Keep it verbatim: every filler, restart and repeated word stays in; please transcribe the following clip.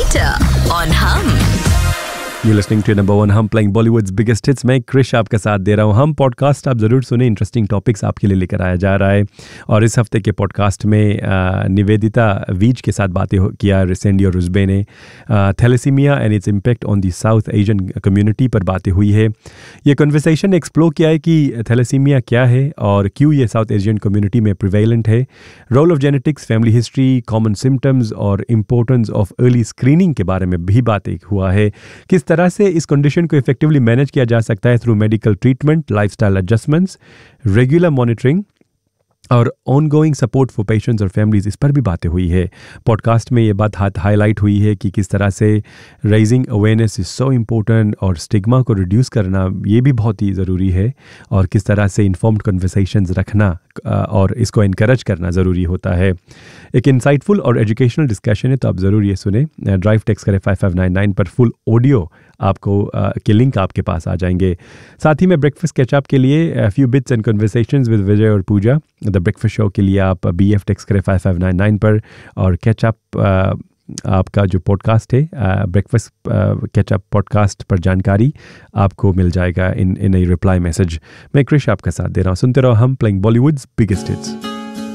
Later on Hum. You're listening to number one Hum playing Bollywood's biggest hits. मैं क्रिश आपका साथ दे रहा हूँ. हम पॉडकास्ट आप ज़रूर सुने. इंटरेस्टिंग टॉपिक्स आपके लिए लेकर आया जा रहा है. और इस हफ्ते के पॉडकास्ट में आ, निवेदिता वीज के साथ बातें किया रिसेंडी और रुजबे ने. Thalassaemia and its impact on the south Asian community पर बातें हुई है. ये कन्वर्सेशन एक्सप्लोर किया है कि थैलेसीमिया क्या है और क्यों ये साउथ एशियन कम्युनिटी में प्रिवेलेंट है. Role of genetics, family history, common symptoms और इम्पोर्टेंस ऑफ अर्ली स्क्रीनिंग के बारे में भी बातें हुआ है. किस तरह से इस कंडीशन को इफेक्टिवली मैनेज किया जा सकता है through medical treatment, lifestyle adjustments, regular monitoring और ऑनगोइंग सपोर्ट फॉर पेशेंट्स और फैमिलीज, इस पर भी बातें हुई है. पॉडकास्ट में ये बात हाथ हाईलाइट हुई है कि किस तरह से raising awareness is so important और स्टिग्मा को रिड्यूस करना ये भी बहुत ही ज़रूरी है. और किस तरह से इन्फॉर्म्ड कन्वर्सेशंस रखना और इसको इनकरेज करना ज़रूरी होता है. एक इंसाइटफुल और एजुकेशनल डिस्कशन है, तो आप ज़रूर ये सुने. ड्राइव टेक्स्ट करें फाइव फाइव नाइन नाइन पर. फुल ऑडियो आपको uh, के लिंक आपके पास आ जाएंगे. साथ ही में ब्रेकफास्ट कैचअप के लिए few bits and conversations with विजय और पूजा. द ब्रेकफास्ट शो के लिए आप बी एफ टेक्स्ट करें फाइव फाइव नाइन नाइन पर. और कैचअप uh, आपका जो पॉडकास्ट है ब्रेकफास्ट कैचअप पॉडकास्ट पर जानकारी आपको मिल जाएगा इन इन ए रिप्लाई मैसेज. मैं क्रिश आपका साथ दे रहा हूँ. सुनते रहो हम प्लेइंग बॉलीवुड्स बिगेस्ट हिट्स.